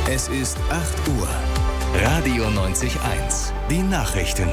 Es ist 8 Uhr. Radio 90.1. Die Nachrichten.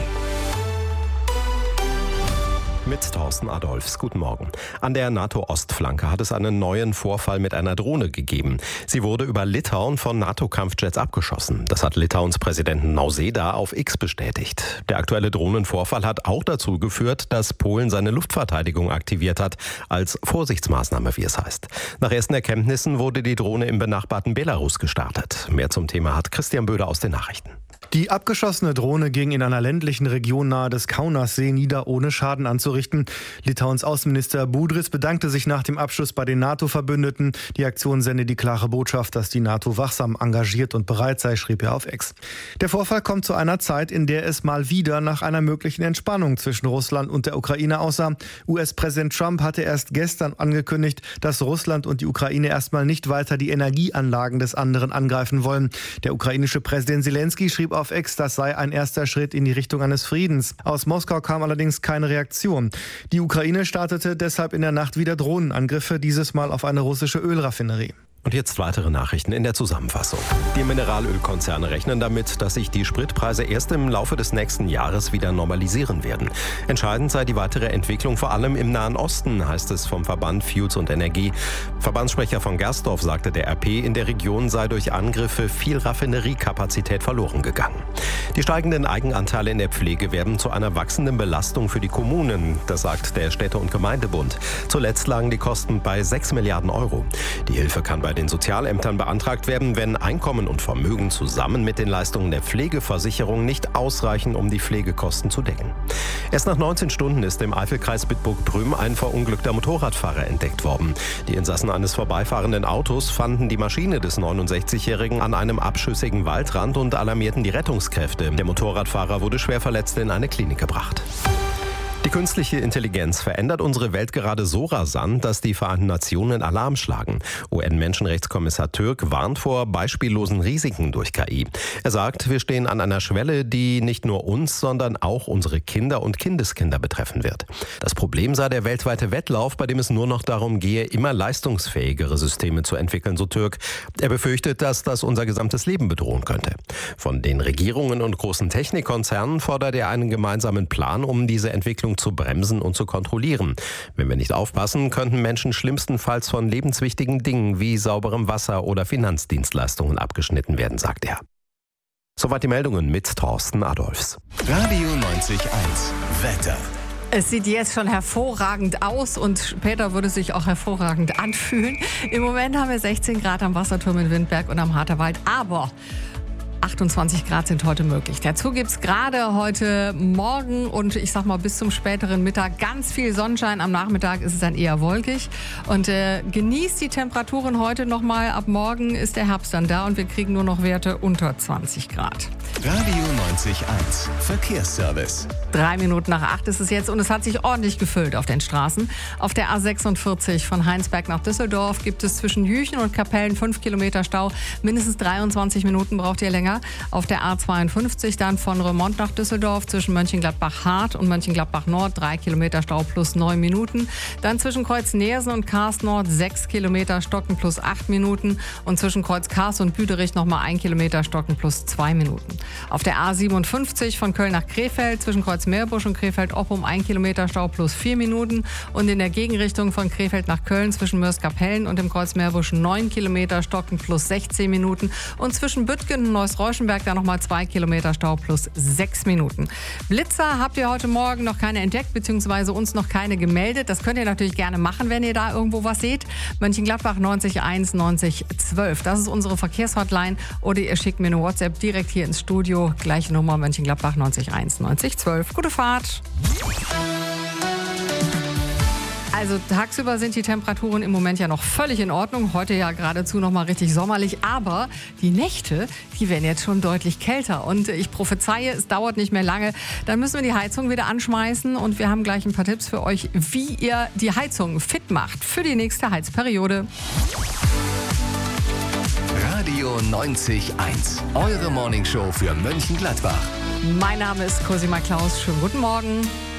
Mit Thorsten Adolfs. Guten Morgen. An der NATO-Ostflanke hat es einen neuen Vorfall mit einer Drohne gegeben. Sie wurde über Litauen von NATO-Kampfjets abgeschossen. Das hat Litauens Präsidenten Nausėda auf X bestätigt. Der aktuelle Drohnenvorfall hat auch dazu geführt, dass Polen seine Luftverteidigung aktiviert hat, als Vorsichtsmaßnahme, wie es heißt. Nach ersten Erkenntnissen wurde die Drohne im benachbarten Belarus gestartet. Mehr zum Thema hat Christian Böder aus den Nachrichten. Die abgeschossene Drohne ging in einer ländlichen Region nahe des Kaunassee nieder, ohne Schaden anzurichten. Litauens Außenminister Budris bedankte sich nach dem Abschuss bei den NATO-Verbündeten. Die Aktion sende die klare Botschaft, dass die NATO wachsam, engagiert und bereit sei, schrieb er auf X. Der Vorfall kommt zu einer Zeit, in der es mal wieder nach einer möglichen Entspannung zwischen Russland und der Ukraine aussah. US-Präsident Trump hatte erst gestern angekündigt, dass Russland und die Ukraine erstmal nicht weiter die Energieanlagen des anderen angreifen wollen. Der ukrainische Präsident Zelensky schrieb auf X, das sei ein erster Schritt in die Richtung eines Friedens. Aus Moskau kam allerdings keine Reaktion. Die Ukraine startete deshalb in der Nacht wieder Drohnenangriffe, dieses Mal auf eine russische Ölraffinerie. Und jetzt weitere Nachrichten in der Zusammenfassung. Die Mineralölkonzerne rechnen damit, dass sich die Spritpreise erst im Laufe des nächsten Jahres wieder normalisieren werden. Entscheidend sei die weitere Entwicklung vor allem im Nahen Osten, heißt es vom Verband Fuels und Energie. Verbandssprecher von Gerstdorf sagte der RP, in der Region sei durch Angriffe viel Raffineriekapazität verloren gegangen. Die steigenden Eigenanteile in der Pflege werden zu einer wachsenden Belastung für die Kommunen, das sagt der Städte- und Gemeindebund. Zuletzt lagen die Kosten bei 6 Milliarden Euro. Die Hilfe kann bei den Sozialämtern beantragt werden, wenn Einkommen und Vermögen zusammen mit den Leistungen der Pflegeversicherung nicht ausreichen, um die Pflegekosten zu decken. Erst nach 19 Stunden ist im Eifelkreis Bitburg-Prüm ein verunglückter Motorradfahrer entdeckt worden. Die Insassen eines vorbeifahrenden Autos fanden die Maschine des 69-Jährigen an einem abschüssigen Waldrand und alarmierten die Rettungskräfte. Der Motorradfahrer wurde schwer verletzt in eine Klinik gebracht. Die künstliche Intelligenz verändert unsere Welt gerade so rasant, dass die Vereinten Nationen Alarm schlagen. UN-Menschenrechtskommissar Türk warnt vor beispiellosen Risiken durch KI. Er sagt, wir stehen an einer Schwelle, die nicht nur uns, sondern auch unsere Kinder und Kindeskinder betreffen wird. Das Problem sei der weltweite Wettlauf, bei dem es nur noch darum gehe, immer leistungsfähigere Systeme zu entwickeln, so Türk. Er befürchtet, dass das unser gesamtes Leben bedrohen könnte. Von den Regierungen und großen Technikkonzernen fordert er einen gemeinsamen Plan, um diese Entwicklung zu bremsen und zu kontrollieren. Wenn wir nicht aufpassen, könnten Menschen schlimmstenfalls von lebenswichtigen Dingen wie sauberem Wasser oder Finanzdienstleistungen abgeschnitten werden, sagt er. Soweit die Meldungen mit Thorsten Adolfs. Radio 90.1. Wetter. Es sieht jetzt schon hervorragend aus und später würde es sich auch hervorragend anfühlen. Im Moment haben wir 16 Grad am Wasserturm in Windberg und am Harterwald, aber 28 Grad sind heute möglich. Dazu gibt es gerade heute Morgen und ich sag mal bis zum späteren Mittag ganz viel Sonnenschein. Am Nachmittag ist es dann eher wolkig. Und genießt die Temperaturen heute nochmal. Ab morgen ist der Herbst dann da und wir kriegen nur noch Werte unter 20 Grad. Radio 90.1. Verkehrsservice. 3 Minuten nach 8 ist es jetzt und es hat sich ordentlich gefüllt auf den Straßen. Auf der A46 von Heinsberg nach Düsseldorf gibt es zwischen Jüchen und Kapellen 5 Kilometer Stau. Mindestens 23 Minuten braucht ihr länger. Auf der A52 dann von Remont nach Düsseldorf zwischen Mönchengladbach-Hart und Mönchengladbach-Nord 3 Kilometer Stau plus 9 Minuten. Dann zwischen Kreuz Neersen und Karst Nord 6 Kilometer Stocken plus 8 Minuten. Und zwischen Kreuz Karst und Büderich nochmal 1 Kilometer Stocken plus 2 Minuten. Auf der A57 von Köln nach Krefeld zwischen Kreuz Meerbusch und Krefeld-Oppum 1 Kilometer Stau plus 4 Minuten. Und in der Gegenrichtung von Krefeld nach Köln zwischen Mörs-Kapellen und dem Kreuz Meerbusch 9 Kilometer Stocken plus 16 Minuten. Und zwischen Büttgen und Neuss-Reuschenberg dann nochmal 2 Kilometer Stau plus 6 Minuten. Blitzer habt ihr heute Morgen noch keine entdeckt, beziehungsweise uns noch keine gemeldet. Das könnt ihr natürlich gerne machen, wenn ihr da irgendwo was seht. Mönchengladbach 90 90 12. Das ist unsere Verkehrshotline. Oder ihr schickt mir eine WhatsApp direkt hier ins Studio. Gleiche Nummer Mönchengladbach 90 90 12. Gute Fahrt. Also tagsüber sind die Temperaturen im Moment ja noch völlig in Ordnung. Heute ja geradezu noch mal richtig sommerlich. Aber die Nächte, die werden jetzt schon deutlich kälter. Und ich prophezeie, es dauert nicht mehr lange. Dann müssen wir die Heizung wieder anschmeißen. Und wir haben gleich ein paar Tipps für euch, wie ihr die Heizung fit macht für die nächste Heizperiode. Radio 90.1. Eure Morningshow für Mönchengladbach. Mein Name ist Cosima Klaus. Schönen guten Morgen.